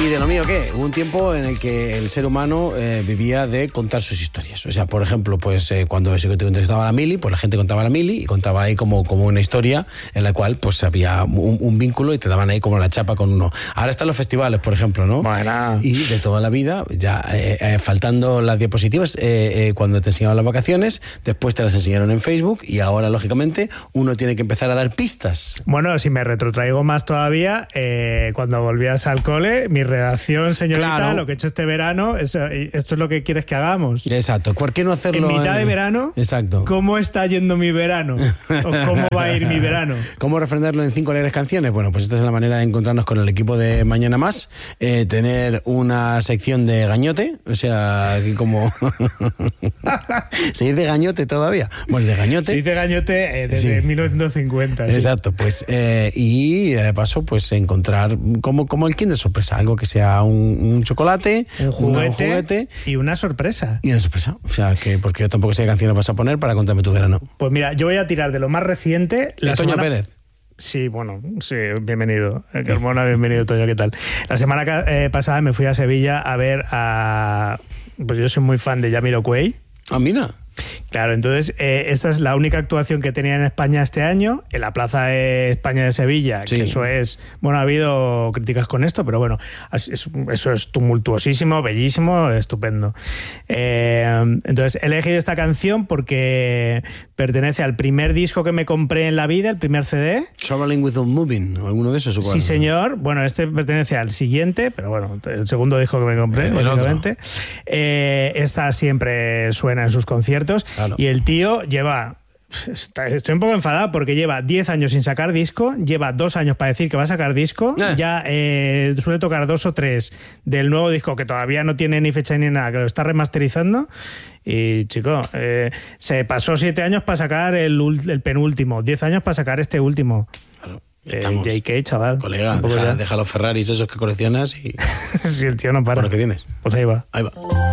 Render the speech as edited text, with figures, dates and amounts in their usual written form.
¿Y de lo mío qué? Hubo un tiempo en el que el ser humano vivía de contar sus historias. O sea, por ejemplo, pues cuando se contestaba la mili, pues la gente contaba la mili y contaba ahí como una historia en la cual pues había un vínculo y te daban ahí como la chapa con uno. Ahora están los festivales, por ejemplo, ¿no? Bueno. Y de toda la vida, ya faltando las diapositivas, cuando te enseñaban las vacaciones, después te las enseñaron en Facebook y ahora, lógicamente, uno tiene que empezar a dar pistas. Bueno, si me retrotraigo más todavía, cuando volvías al cole, mi redacción, señorita, Claro. lo que he hecho este verano, esto es lo que quieres que hagamos. Exacto. ¿Por qué no hacerlo En mitad de verano, Exacto. ¿cómo está yendo mi verano? ¿O cómo va a ir mi verano? ¿Cómo refrendarlo en 5 alegres canciones? Bueno, pues esta es la manera de encontrarnos con el equipo de Mañana Más, tener una sección de gañote, o sea, aquí como... ¿Se dice gañote todavía? Bueno, de gañote. Se dice gañote desde 1950. Sí. Exacto, pues y de paso pues encontrar como el Kinder sorpresa, algo que sea un chocolate, Un juguete, un juguete y una sorpresa. y una sorpresa. O sea, que porque yo tampoco sé qué canciones vas a poner para contarme tu verano. Pues mira, yo voy a tirar de lo más reciente. Toño Pérez. Sí, bueno, sí, bienvenido. Carmona, bienvenido, Toño, ¿qué tal? La semana pasada me fui a Sevilla a ver a... Pues yo soy muy fan de Jamiroquai. Ah, mira. Claro, entonces esta es la única actuación que tenía en España este año, en la Plaza de España de Sevilla, Sí. que eso es... Bueno, ha habido críticas con esto, pero bueno, eso es tumultuosísimo, bellísimo, estupendo. Entonces he elegido esta canción porque pertenece al primer disco que me compré en la vida, el primer CD. Traveling Without Moving, o alguno de esos. ¿O cuál? Sí, señor. Bueno, este pertenece al siguiente, pero bueno, el segundo disco que me compré, El básicamente. Esta siempre suena en sus conciertos. Claro. Y el tío lleva... Estoy un poco enfadado porque lleva 10 años sin sacar disco, lleva 2 años para decir que va a sacar disco, ya suele tocar 2 o 3 del nuevo disco que todavía no tiene ni fecha ni nada, que lo está remasterizando. Y chico, se pasó 7 años para sacar el penúltimo, 10 años para sacar este último. Claro. JK, chaval. Colega, deja los Ferraris esos que coleccionas y... Si el tío no para. Bueno, ¿qué tienes? Pues ahí va. Ahí va.